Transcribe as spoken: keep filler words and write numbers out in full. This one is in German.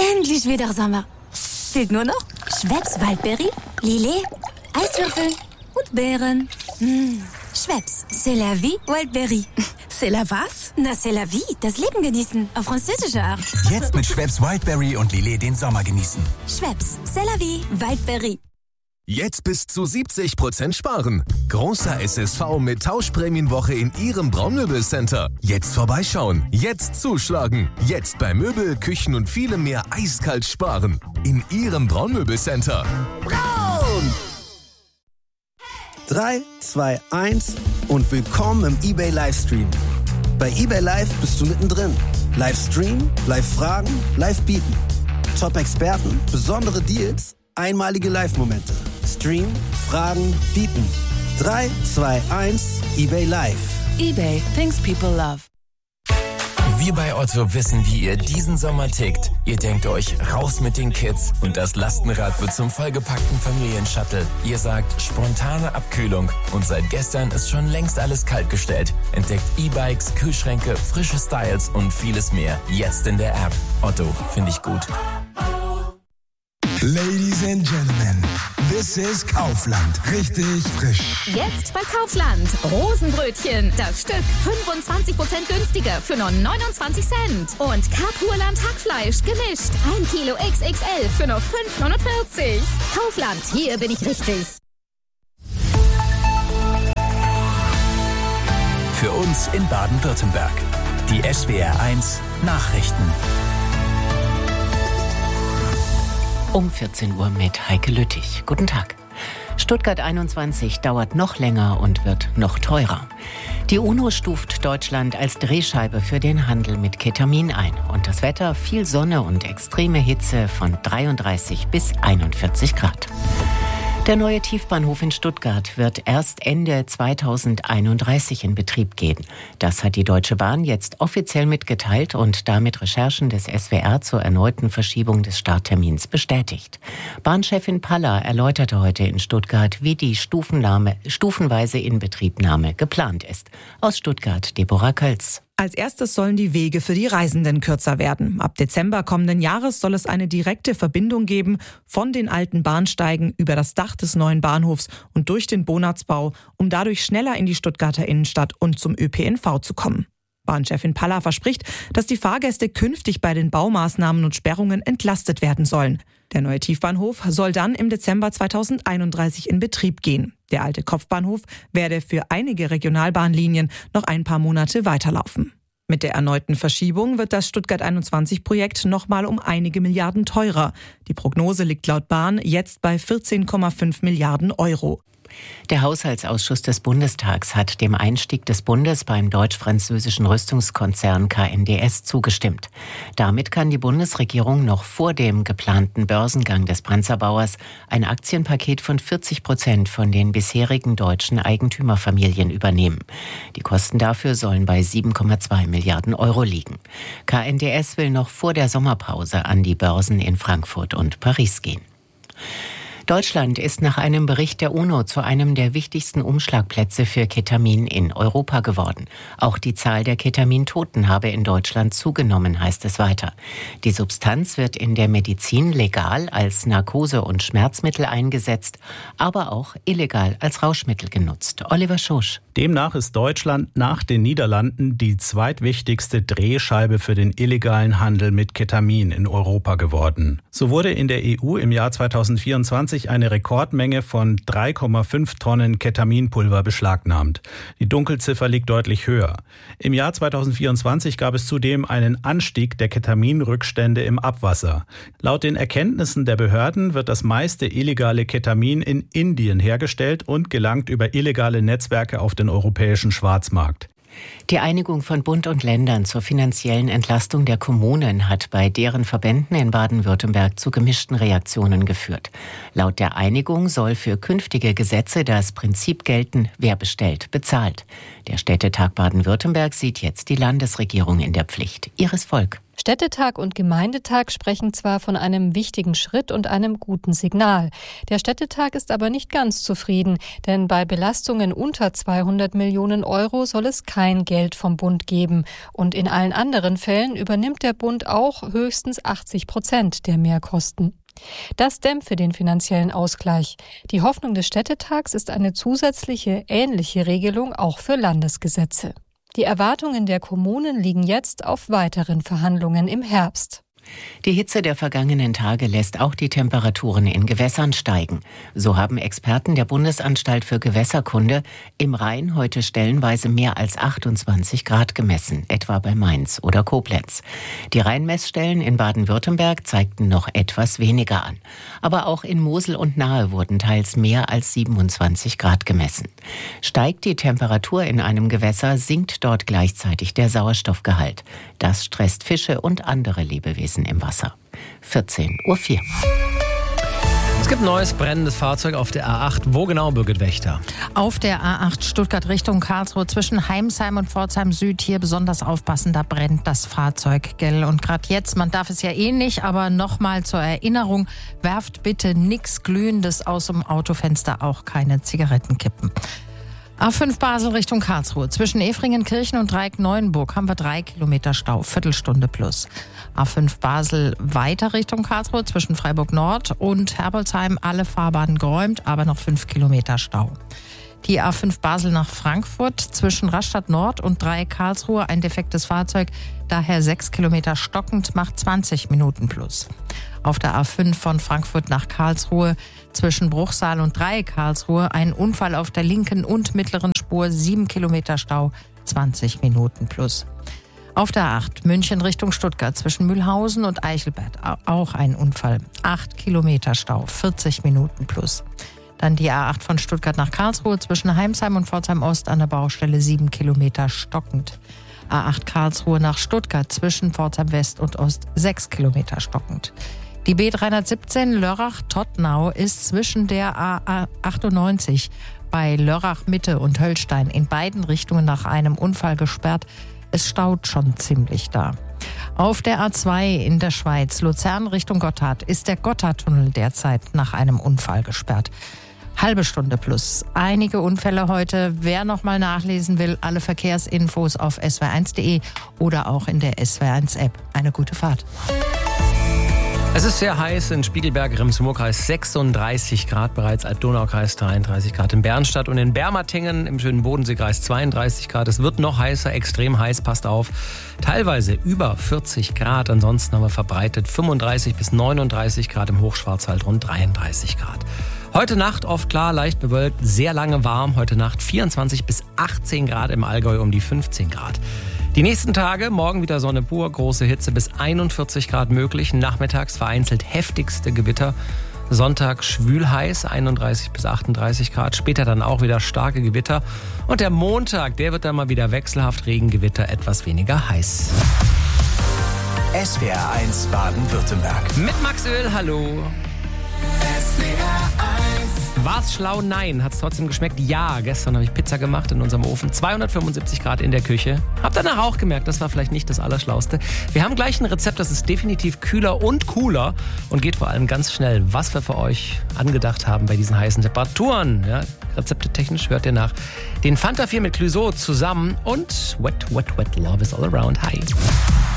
Endlich wieder Sommer. Fehlt nur noch Schweppes Waldberry, Lillet, Eiswürfel und Beeren. Mmh. Schweppes, c'est la vie, Wildberry. C'est la was? Na, c'est la vie, das Leben genießen, auf französische Art. Jetzt mit Schweppes Wildberry und Lillet den Sommer genießen. Schweppes, c'est la vie, Wildberry. Jetzt bis zu siebzig Prozent sparen. Großer S S V mit Tauschprämienwoche in Ihrem Braunmöbelcenter. Jetzt vorbeischauen, jetzt zuschlagen. Jetzt bei Möbel, Küchen und vielem mehr eiskalt sparen. In Ihrem Braunmöbelcenter. Braun! drei, zwei, eins und willkommen im eBay Livestream. Bei eBay Live bist du mittendrin. Livestream, Live-Fragen, Live-Bieten. Top-Experten, besondere Deals, einmalige Live-Momente. Stream, Fragen, Bieten. drei, zwei, eins, eBay Live. eBay, things people love. Wir bei Otto wissen, wie ihr diesen Sommer tickt. Ihr denkt euch, raus mit den Kids und das Lastenrad wird zum vollgepackten Familienshuttle. Ihr sagt, spontane Abkühlung und seit gestern ist schon längst alles kaltgestellt. Entdeckt E-Bikes, Kühlschränke, frische Styles und vieles mehr. Jetzt in der App. Otto, finde ich gut. Ladies and Gentlemen, this is Kaufland. Richtig frisch. Jetzt bei Kaufland. Rosenbrötchen. Das Stück fünfundzwanzig Prozent günstiger für nur neunundzwanzig Cent. Und Kapurland Hackfleisch gemischt. ein Kilo X X L für nur fünf neunundvierzig. Kaufland, hier bin ich richtig. Für uns in Baden-Württemberg. Die S W R eins Nachrichten. Um vierzehn Uhr mit Heike Lüttich. Guten Tag. Stuttgart einundzwanzig dauert noch länger und wird noch teurer. Die UNO stuft Deutschland als Drehscheibe für den Handel mit Ketamin ein. Und das Wetter, viel Sonne und extreme Hitze von dreiunddreißig bis einundvierzig Grad. Der neue Tiefbahnhof in Stuttgart wird erst Ende zweitausendeinunddreißig in Betrieb gehen. Das hat die Deutsche Bahn jetzt offiziell mitgeteilt und damit Recherchen des S W R zur erneuten Verschiebung des Starttermins bestätigt. Bahnchefin Paller erläuterte heute in Stuttgart, wie die Stufennahme, stufenweise Inbetriebnahme geplant ist. Aus Stuttgart, Deborah Kölz. Als erstes sollen die Wege für die Reisenden kürzer werden. Ab Dezember kommenden Jahres soll es eine direkte Verbindung geben von den alten Bahnsteigen über das Dach des neuen Bahnhofs und durch den Bonatzbau, um dadurch schneller in die Stuttgarter Innenstadt und zum Ö P N V zu kommen. Bahnchefin Paller verspricht, dass die Fahrgäste künftig bei den Baumaßnahmen und Sperrungen entlastet werden sollen. Der neue Tiefbahnhof soll dann im Dezember zweitausendeinunddreißig in Betrieb gehen. Der alte Kopfbahnhof werde für einige Regionalbahnlinien noch ein paar Monate weiterlaufen. Mit der erneuten Verschiebung wird das Stuttgart einundzwanzig Projekt nochmal um einige Milliarden teurer. Die Prognose liegt laut Bahn jetzt bei vierzehn Komma fünf Milliarden Euro. Der Haushaltsausschuss des Bundestags hat dem Einstieg des Bundes beim deutsch-französischen Rüstungskonzern K N D S zugestimmt. Damit kann die Bundesregierung noch vor dem geplanten Börsengang des Panzerbauers ein Aktienpaket von vierzig Prozent von den bisherigen deutschen Eigentümerfamilien übernehmen. Die Kosten dafür sollen bei sieben Komma zwei Milliarden Euro liegen. K N D S will noch vor der Sommerpause an die Börsen in Frankfurt und Paris gehen. Deutschland ist nach einem Bericht der UNO zu einem der wichtigsten Umschlagplätze für Ketamin in Europa geworden. Auch die Zahl der Ketamintoten habe in Deutschland zugenommen, heißt es weiter. Die Substanz wird in der Medizin legal als Narkose- und Schmerzmittel eingesetzt, aber auch illegal als Rauschmittel genutzt. Oliver Schosch. Demnach ist Deutschland nach den Niederlanden die zweitwichtigste Drehscheibe für den illegalen Handel mit Ketamin in Europa geworden. So wurde in der E U im Jahr zweitausendvierundzwanzig eine Rekordmenge von drei Komma fünf Tonnen Ketaminpulver beschlagnahmt. Die Dunkelziffer liegt deutlich höher. Im Jahr zweitausendvierundzwanzig gab es zudem einen Anstieg der Ketaminrückstände im Abwasser. Laut den Erkenntnissen der Behörden wird das meiste illegale Ketamin in Indien hergestellt und gelangt über illegale Netzwerke auf den europäischen Schwarzmarkt. Die Einigung von Bund und Ländern zur finanziellen Entlastung der Kommunen hat bei deren Verbänden in Baden-Württemberg zu gemischten Reaktionen geführt. Laut der Einigung soll für künftige Gesetze das Prinzip gelten, wer bestellt, bezahlt. Der Städtetag Baden-Württemberg sieht jetzt die Landesregierung in der Pflicht. Iris Volk. Städtetag und Gemeindetag sprechen zwar von einem wichtigen Schritt und einem guten Signal. Der Städtetag ist aber nicht ganz zufrieden, denn bei Belastungen unter zweihundert Millionen Euro soll es kein Geld vom Bund geben. Und in allen anderen Fällen übernimmt der Bund auch höchstens achtzig Prozent der Mehrkosten. Das dämpfe den finanziellen Ausgleich. Die Hoffnung des Städtetags ist eine zusätzliche, ähnliche Regelung auch für Landesgesetze. Die Erwartungen der Kommunen liegen jetzt auf weiteren Verhandlungen im Herbst. Die Hitze der vergangenen Tage lässt auch die Temperaturen in Gewässern steigen. So haben Experten der Bundesanstalt für Gewässerkunde im Rhein heute stellenweise mehr als achtundzwanzig Grad gemessen, etwa bei Mainz oder Koblenz. Die Rheinmessstellen in Baden-Württemberg zeigten noch etwas weniger an. Aber auch in Mosel und Nahe wurden teils mehr als siebenundzwanzig Grad gemessen. Steigt die Temperatur in einem Gewässer, sinkt dort gleichzeitig der Sauerstoffgehalt. Das stresst Fische und andere Lebewesen im Wasser. vierzehn Uhr vier. Es gibt ein neues brennendes Fahrzeug auf der A acht. Wo genau, Birgit Wächter? Auf der A acht Stuttgart Richtung Karlsruhe zwischen Heimsheim und Pforzheim Süd. Hier besonders aufpassen, da brennt das Fahrzeug, gell? Und gerade jetzt, man darf es ja eh nicht, aber nochmal zur Erinnerung, werft bitte nichts Glühendes aus dem Autofenster, auch keine Zigarettenkippen. A fünf Basel Richtung Karlsruhe. Zwischen Efringenkirchen und Dreieck-Neuenburg haben wir drei Kilometer Stau, Viertelstunde plus. A fünf Basel weiter Richtung Karlsruhe. Zwischen Freiburg Nord und Herbolzheim alle Fahrbahnen geräumt, aber noch fünf Kilometer Stau. Die A fünf Basel nach Frankfurt. Zwischen Rastatt Nord und Dreieck Karlsruhe ein defektes Fahrzeug. Daher sechs Kilometer stockend, macht zwanzig Minuten plus. Auf der A fünf von Frankfurt nach Karlsruhe zwischen Bruchsal und Dreieck Karlsruhe ein Unfall auf der linken und mittleren Spur, sieben Kilometer Stau, zwanzig Minuten plus. Auf der A acht München Richtung Stuttgart zwischen Mühlhausen und Eichelberg auch ein Unfall, acht Kilometer Stau, vierzig Minuten plus. Dann die A acht von Stuttgart nach Karlsruhe zwischen Heimsheim und Pforzheim Ost an der Baustelle, sieben Kilometer stockend. A acht Karlsruhe nach Stuttgart zwischen Pforzheim West und Ost, sechs Kilometer stockend. Die B dreihundertsiebzehn Lörrach-Todtnau ist zwischen der A achtundneunzig bei Lörrach Mitte und Höllstein in beiden Richtungen nach einem Unfall gesperrt. Es staut schon ziemlich da. Auf der A zwei in der Schweiz, Luzern Richtung Gotthard, ist der Gotthardtunnel derzeit nach einem Unfall gesperrt. Halbe Stunde plus. Einige Unfälle heute. Wer noch mal nachlesen will, alle Verkehrsinfos auf S W R eins punkt de oder auch in der S W R eins App. Eine gute Fahrt. Es ist sehr heiß in Spiegelberg, Rems-Murr-Kreis sechsunddreißig Grad, bereits Alb-Donau-Kreis dreiunddreißig Grad in Bernstadt und in Bermatingen im schönen Bodensee-Kreis zweiunddreißig Grad. Es wird noch heißer, extrem heiß, passt auf. Teilweise über vierzig Grad, ansonsten haben wir verbreitet fünfunddreißig bis neununddreißig Grad, im Hochschwarzwald rund dreiunddreißig Grad. Heute Nacht oft klar, leicht bewölkt, sehr lange warm. Heute Nacht vierundzwanzig bis achtzehn Grad, im Allgäu um die fünfzehn Grad. Die nächsten Tage, morgen wieder Sonne pur, große Hitze bis einundvierzig Grad möglich. Nachmittags vereinzelt heftigste Gewitter. Sonntag schwül heiß, einunddreißig bis achtunddreißig Grad. Später dann auch wieder starke Gewitter. Und der Montag, der wird dann mal wieder wechselhaft Regengewitter, etwas weniger heiß. S W R eins Baden-Württemberg. Mit Max Öl, hallo. S W R eins. War's schlau? Nein. Hat's trotzdem geschmeckt? Ja. Gestern habe ich Pizza gemacht in unserem Ofen. zweihundertfünfundsiebzig Grad in der Küche. Hab danach auch gemerkt, das war vielleicht nicht das Allerschlauste. Wir haben gleich ein Rezept, das ist definitiv kühler und cooler und geht vor allem ganz schnell, was wir für euch angedacht haben bei diesen heißen Temperaturen. Ja, Rezepte technisch hört ihr nach. Den Fanta vier mit Clouseau zusammen und Wet, Wet, Wet, Love is all around. Hi.